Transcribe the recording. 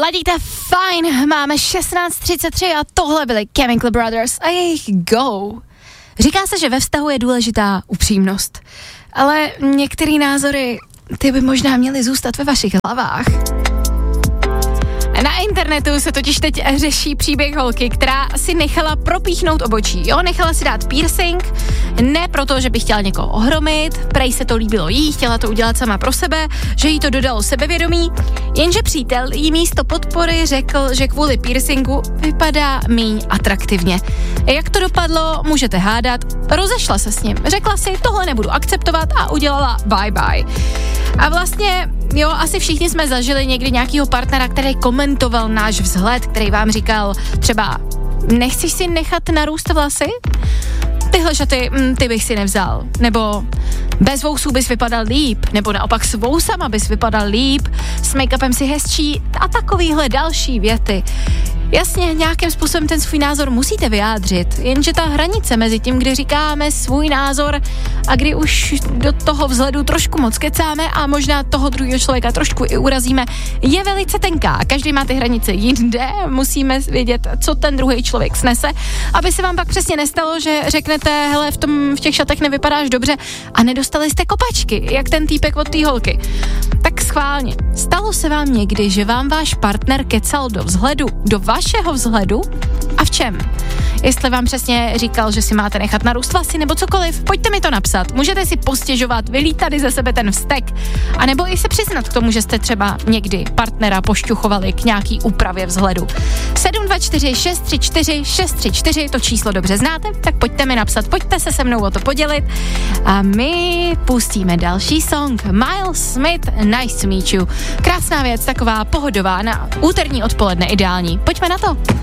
Ladíte fajn, máme 16:33 a tohle byly Chemical Brothers a jejich Go. Říká se, že ve vztahu je důležitá upřímnost, ale některé názory, ty by možná měly zůstat ve vašich hlavách. Na internetu se totiž teď řeší příběh holky, která si nechala propíchnout obočí, jo, nechala si dát piercing, ne proto, že by chtěla někoho ohromit, prej se to líbilo jí, chtěla to udělat sama pro sebe, že jí to dodalo sebevědomí, jenže přítel jí místo podpory řekl, že kvůli piercingu vypadá míň atraktivně. Jak to dopadlo, můžete hádat, rozešla se s ním, řekla si, tohle nebudu akceptovat a udělala bye bye. A vlastně, jo, asi všichni jsme zažili někdy nějakýho partnera, který komentoval náš vzhled, který vám říkal třeba, nechceš si nechat narůst vlasy? Tyhle šaty, ty bych si nevzal. Nebo bez vousů bys vypadal líp, nebo naopak s vousama bys vypadal líp, s make-upem si hezčí a takovýhle další věty. Jasně, nějakým způsobem ten svůj názor musíte vyjádřit, jenže ta hranice mezi tím, kdy říkáme svůj názor a kdy už do toho vzhledu trošku moc kecáme a možná toho druhého člověka trošku i urazíme, je velice tenká. Každý má ty hranice jinde, musíme vědět, co ten druhý člověk snese, aby se vám pak přesně nestalo, že řeknete, hele, v těch šatech nevypadáš dobře a nedostali jste kopačky, jak ten týpek od té holky. Tak schválně, stalo se vám někdy, že vám váš partner kecal do vzhledu, do vašeho vzhledu a v čem? Jestli vám přesně říkal, že si máte nechat narůst vlasy nebo cokoliv, pojďte mi to napsat. Můžete si postěžovat, vylít tady ze sebe ten vztek, anebo i se přiznat k tomu, že jste třeba někdy partnera pošťuchovali k nějaký úpravě vzhledu. 724 634 634, to číslo dobře znáte, tak pojďte mi napsat, pojďte se mnou o to podělit a my pustíme další song. Miles Smith, Nice to meet you. Krásná věc, taková pohodová na úterní odpoledne ideální. Pojďme na to.